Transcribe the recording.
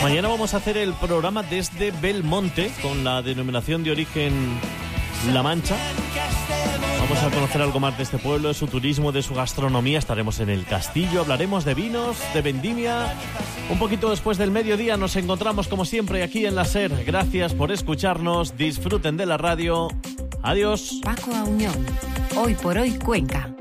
Mañana vamos a hacer el programa desde Belmonte, con la denominación de origen La Mancha. Vamos a conocer algo más de este pueblo, de su turismo, de su gastronomía. Estaremos en el castillo, hablaremos de vinos, de vendimia. Un poquito después del mediodía nos encontramos como siempre aquí en la SER. Gracias por escucharnos, disfruten de la radio. Adiós. Paco Auñón, Hoy por Hoy Cuenca.